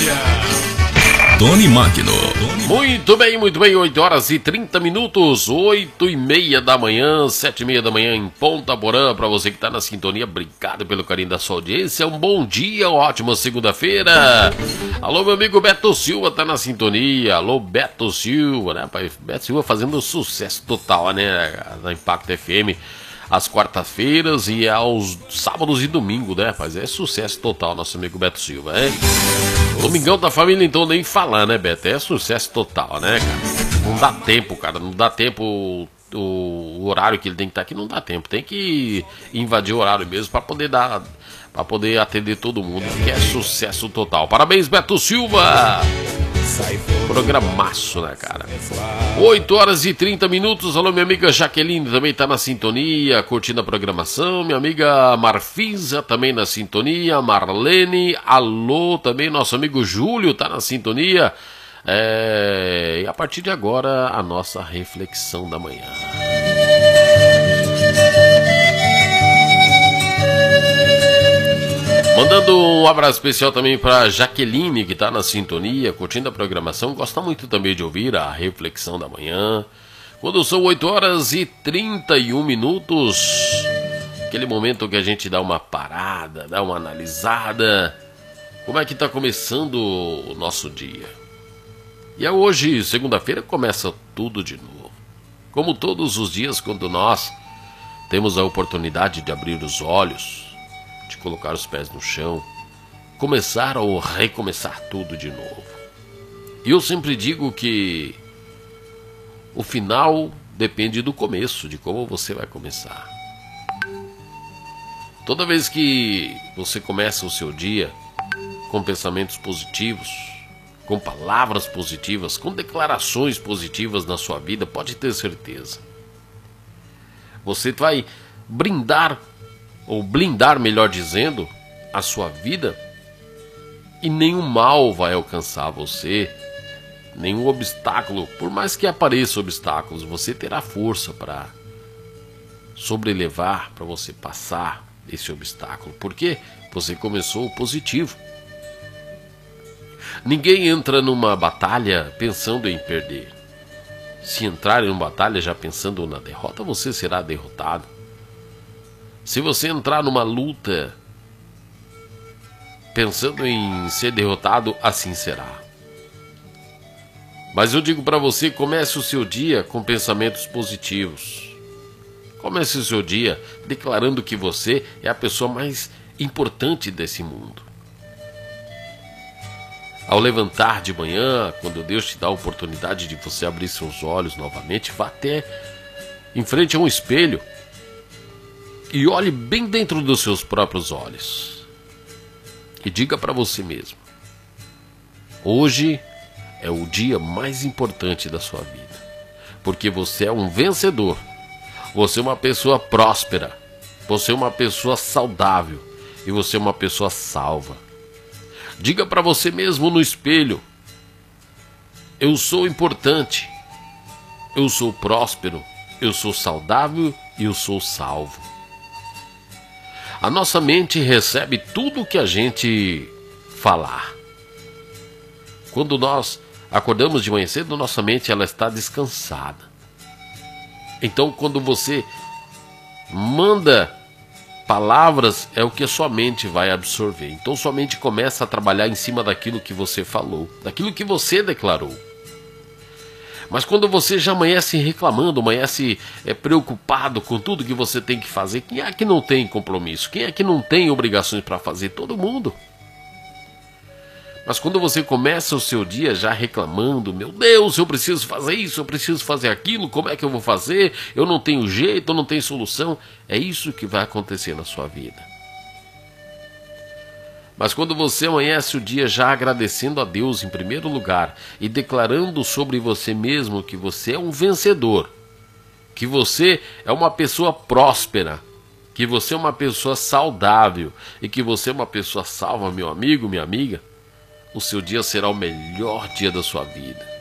Tony Magno. Muito bem, 8 horas e 30 minutos, 8h30 da manhã, 7h30 da manhã em Ponta Porã. Para você que está na sintonia, obrigado pelo carinho da sua audiência, um bom dia, ótima segunda-feira. Alô, meu amigo Beto Silva tá na sintonia, alô Beto Silva, né, pai? Beto Silva fazendo sucesso total, né, na Impacto FM. Às quartas-feiras e aos sábados e domingo, né, rapaz? É sucesso total, nosso amigo Beto Silva, hein? Domingão da família, então, nem falar, né, Beto? É sucesso total, né, cara? Não dá tempo, cara, não dá tempo. O horário que ele tem que estar aqui não dá tempo. Tem que invadir o horário mesmo para poder atender todo mundo, que é sucesso total. Parabéns, Beto Silva! Programaço, né, cara? 8 horas e 30 minutos. Alô, minha amiga Jaqueline também tá na sintonia, curtindo a programação. Minha amiga Marfisa também na sintonia. Marlene, alô, também nosso amigo Júlio tá na sintonia. E a partir de agora, a nossa reflexão da manhã. Mandando um abraço especial também para Jaqueline, que está na sintonia, curtindo a programação. Gosta muito também de ouvir a reflexão da manhã. Quando são 8 horas e 31 minutos, aquele momento que a gente dá uma parada, dá uma analisada. Como é que está começando o nosso dia? E hoje, segunda-feira, começa tudo de novo. Como todos os dias, quando nós temos a oportunidade de abrir os olhos, de colocar os pés no chão, começar ou recomeçar tudo de novo. E eu sempre digo que o final depende do começo, de como você vai começar. Toda vez que você começa o seu dia com pensamentos positivos, com palavras positivas, com declarações positivas na sua vida, pode ter certeza. Você vai brindar, ou blindar, melhor dizendo, a sua vida, e nenhum mal vai alcançar você, nenhum obstáculo. Por mais que apareçam obstáculos, você terá força para sobrelevar, para você passar esse obstáculo, porque você começou positivo. Ninguém entra numa batalha pensando em perder. Se entrar em uma batalha já pensando na derrota, você será derrotado. Se você entrar numa luta pensando em ser derrotado, assim será. Mas eu digo para você, comece o seu dia com pensamentos positivos. Comece o seu dia declarando que você é a pessoa mais importante desse mundo. Ao levantar de manhã, quando Deus te dá a oportunidade de você abrir seus olhos novamente, vá até em frente a um espelho e olhe bem dentro dos seus próprios olhos. E diga para você mesmo: hoje é o dia mais importante da sua vida. Porque você é um vencedor. Você é uma pessoa próspera. Você é uma pessoa saudável. E você é uma pessoa salva. Diga para você mesmo no espelho: eu sou importante. Eu sou próspero. Eu sou saudável e eu sou salvo. A nossa mente recebe tudo o que a gente falar. Quando nós acordamos de manhã cedo, nossa mente ela está descansada. Então, quando você manda palavras, é o que a sua mente vai absorver. Então, sua mente começa a trabalhar em cima daquilo que você falou, daquilo que você declarou. Mas quando você já amanhece reclamando, amanhece preocupado com tudo que você tem que fazer, quem é que não tem compromisso? Quem é que não tem obrigações para fazer? Todo mundo. Mas quando você começa o seu dia já reclamando: meu Deus, eu preciso fazer isso, eu preciso fazer aquilo, como é que eu vou fazer? Eu não tenho jeito, eu não tenho solução. É isso que vai acontecer na sua vida. Mas quando você amanhece o dia já agradecendo a Deus em primeiro lugar e declarando sobre você mesmo que você é um vencedor, que você é uma pessoa próspera, que você é uma pessoa saudável e que você é uma pessoa salva, meu amigo, minha amiga, o seu dia será o melhor dia da sua vida.